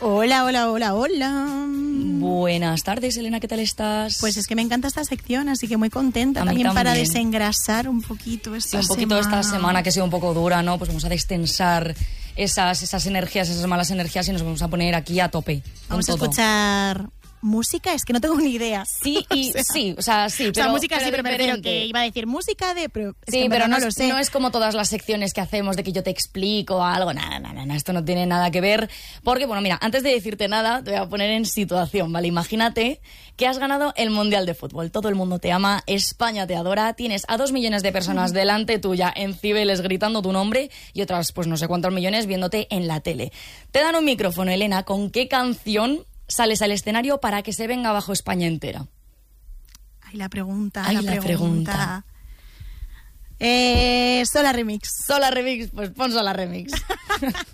Hola, hola, hola, hola. Buenas tardes, Elena, ¿qué tal estás? Pues es que me encanta esta sección, así que muy contenta también para desengrasar un poquito esta semana. Un poquito esta semana que ha sido un poco dura, ¿no? Pues vamos a destensar esas energías, esas malas energías y nos vamos a poner aquí a tope. Vamos a escuchar música, es que no tengo ni idea. Sí, y sí, o sea, sí, pero música sí, pero me refiero que iba a decir música de... Pero es que pero no lo sé. No es como todas las secciones que hacemos de que yo te explico algo, nada, esto no tiene nada que ver, porque, bueno, mira, antes de decirte nada, te voy a poner en situación, ¿vale? Imagínate que has ganado el Mundial de Fútbol, todo el mundo te ama, España te adora, tienes a 2 millones de personas delante tuya en Cibeles gritando tu nombre y otras, pues no sé cuántos millones viéndote en la tele. Te dan un micrófono, Elena, ¿con qué canción sales al escenario para que se venga abajo España entera? Ay, la pregunta. Sola Remix. Sola Remix, pues pon Sola Remix.